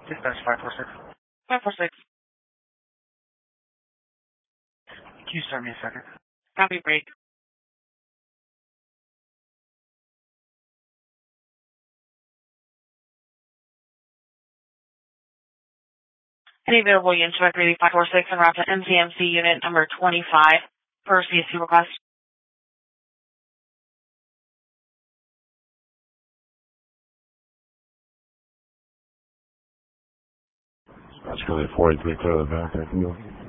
Dispatch 546. 546. Can you start me a second? Copy break. Any available units direct 546 and route to NCMC unit number 25 for CSC request. That's really 43 clear the back. I can go.